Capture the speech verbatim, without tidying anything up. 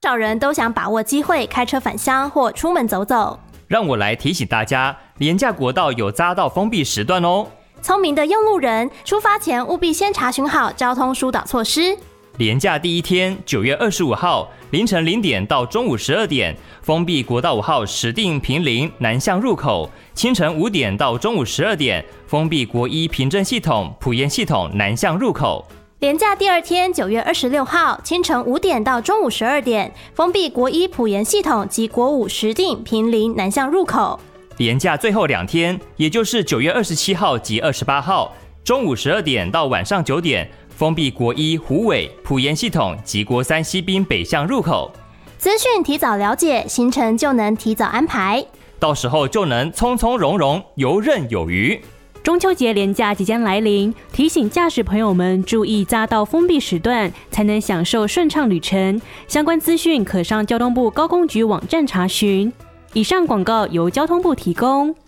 少人都想把握机会开车返乡或出门走走。 让我来提醒大家，连假国道有匝道封闭时段哦。 聪明的用路人，出发前务必先查询好交通疏导措施。 连假第一天，九月二十五号凌晨零点到中午十二点，封闭国道五号石碇坪林南向入口；清晨五点到中午十二点，封闭国一平镇系统埔盐系统南向入口。 连假第二天，九月二十六号清晨五点到中午十二点，封闭国一埔盐系统及国五石碇坪林南向入口。 连假最后两天，也就是九月二十七号及二十八号，中午十二点到晚上九点。封闭国一虎尾埔盐系统及国三西滨北向入口。 资讯提早了解，行程就能提早安排， 到时候就能从从容容，游刃有余。 中秋节连假即将来临，提醒驾驶朋友们注意匝道封闭时段，才能享受顺畅旅程。相关资讯可上交通部高工局网站查询。以上广告由交通部提供。